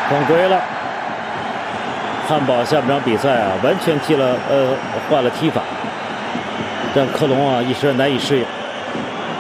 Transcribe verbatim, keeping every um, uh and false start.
犯规了。汉堡下半场比赛啊，完全踢了呃换了踢法，让科隆啊一时难以适应。